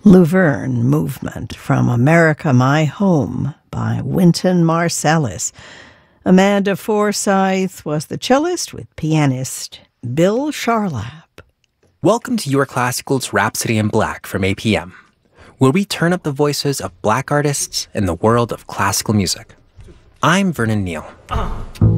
Luverne Movement from America My Home by Wynton Marsalis. Amanda Forsyth was the cellist with pianist Bill Charlap. Welcome to Your Classical's Rhapsody in Black from APM, where we turn up the voices of Black artists in the world of classical music. I'm Vernon Neal.